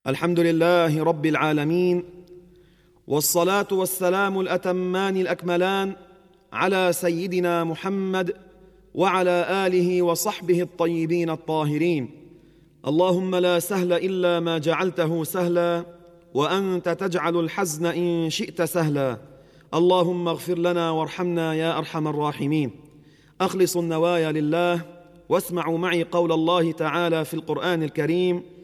الحمد لله رب العالمين، والصلاة والسلام الأتمان الأكملان على سيدنا محمد وعلى آله وصحبه الطيبين الطاهرين. اللهم لا سهل إلا ما جعلته سهلا، وأنت تجعل الحزن إن شئت سهلا. اللهم اغفر لنا وارحمنا يا أرحم الراحمين. أخلصوا النوايا لله، واسمعوا معي قول الله تعالى في القرآن الكريم: